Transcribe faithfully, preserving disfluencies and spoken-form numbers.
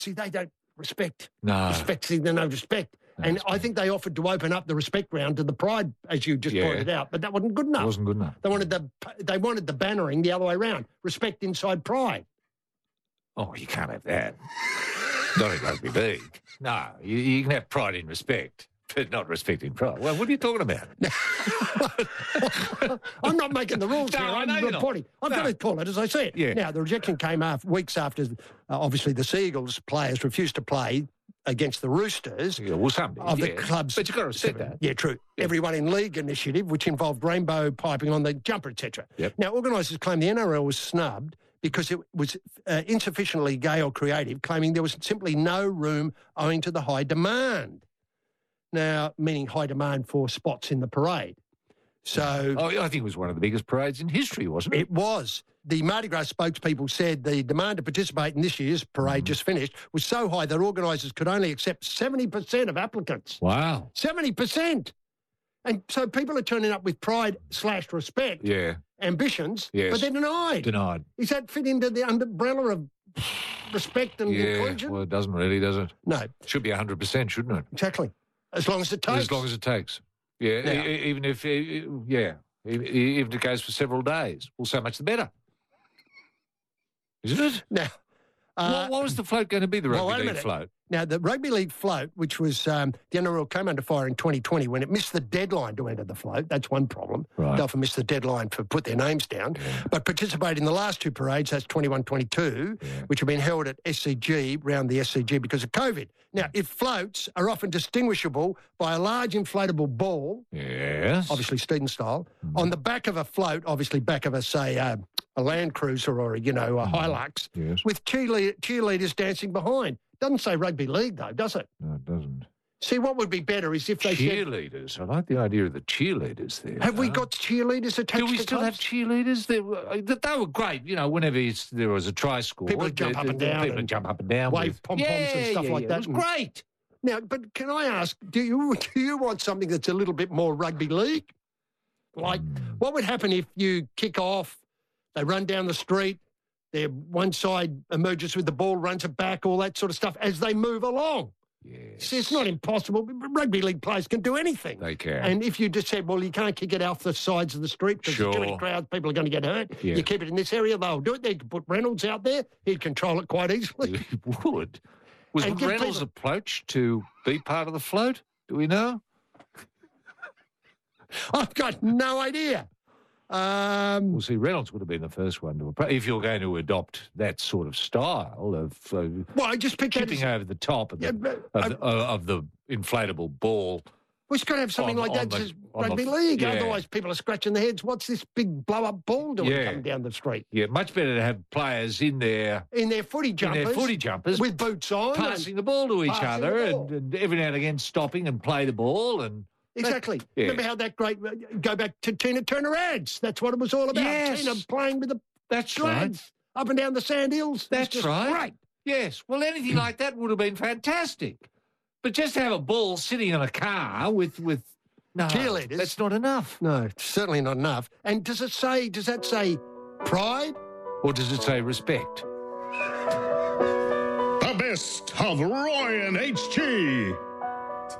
See, they don't respect. No. Respect, see, they no respect. No, and it's I bad. think they offered to open up the respect round to the pride, as you just Yeah. pointed out, but that wasn't good enough. It wasn't good enough. They wanted the they wanted the bannering the other way around. Respect inside pride. Oh, you can't have that. Not in rugby league. No, you, you can have pride in respect, but not respect in pride. Well, what are you talking about? I'm not making the rules No, here. I I'm know you're not. reporting. I've No. got to call it as I see it. Yeah. Now, the rejection came after, weeks after, uh, obviously, the Seagulls players refused to play against the Roosters. Yeah, well, some did, Of the yeah. club's But you've got to respect seven. that. Yeah, true. Everyone in League initiative, which involved rainbow piping on the jumper, et cetera. Yep. Now, organisers claim the N R L was snubbed because it was uh, insufficiently gay or creative, claiming there was simply no room owing to the high demand. Now, meaning high demand for spots in the parade. So Oh, I think it was one of the biggest parades in history, wasn't it? it was. The Mardi Gras spokespeople said the demand to participate in this year's parade just finished was so high that organisers could only accept seventy percent of applicants. Wow. seventy percent. And so people are turning up with pride slash respect Yeah, ambitions, Yes. but they're denied. denied. Does that fit into the umbrella of respect and Yeah, inclusion? well, it doesn't really, does it? No, Should be one hundred percent, shouldn't it? exactly. As long as it takes. As long as it takes. Yeah, Now- e- e- even if, e- e- yeah, e- e- even if it goes for several days. Well, so much the better. Isn't it? Now, uh, what, what was the float going to be, the well, rugby wait a league minute. float? Now, the Rugby League float, which was um, the N R L came under fire in twenty twenty when it missed the deadline to enter the float. That's one problem. Right. They often missed the deadline for put their names down. But participated in the last two parades, that's twenty-one twenty-two, which have been held at S C G, round the S C G because of COVID. Now, if floats are often distinguishable by a large inflatable ball, Yes. obviously Steeden style, on the back of a float, obviously back of a, say, uh, a Land Cruiser or, a, you know, a Hilux, Yes. with cheerle- cheerleaders dancing behind. Doesn't say rugby league, though, does it? No, it doesn't. See, what would be better is if they said, Cheerleaders. I like the idea of the cheerleaders there. have we though. got cheerleaders attached Do we to still have clubs? cheerleaders? They were, they were great. You know, whenever it's, there was a try score. People would jump the- up and the- down People would and jump up and down. wave with- pom-poms and Yeah, stuff yeah, like yeah. that It was and- great. Now, but can I ask, do you do you want something that's a little bit more rugby league? Like, Hmm. what would happen if you kick off, they run down the street, their one side emerges with the ball, runs it back, all that sort of stuff as they move along? Yes. See, it's not impossible. Rugby league players can do anything. They can. And if you just said, well, you can't kick it off the sides of the street because there's too many Sure. crowds, people are going to get hurt. Yeah. You keep it in this area, they'll do it. They could put Reynolds out there. He'd control it quite easily. He would. Was And give Reynolds people- approached to be part of the float? Do we know? I've got no idea. Um, Well, see, Reynolds would have been the first one to approach. If you're going to adopt that sort of style of uh, well, I just picked that chipping as, over the top of the, Yeah, but of, I- the, uh, of the inflatable ball. we've got to have something on- like that on the- says on the- rugby league. yeah. Otherwise, people are scratching their heads. What's this big blow-up ball doing Yeah. coming down the street? Yeah, much better to have players in there In their footy in jumpers. their footy jumpers with boots on. and- passing the ball to each passing other the and, ball. and every now and again stopping and play the ball and Exactly. yeah. Remember how that great, go back to Tina Turner ads. That's what it was all about. Yes. Tina playing with the that's right. lads up and down the sand hills. It's That's just right. Great. Yes. Well, anything like that would have been fantastic. But just to have a ball sitting in a car with with no, Cheerleaders. that's not enough. No, certainly not enough. And does it say, does that say pride? Or does it say respect? The best of Roy and H G.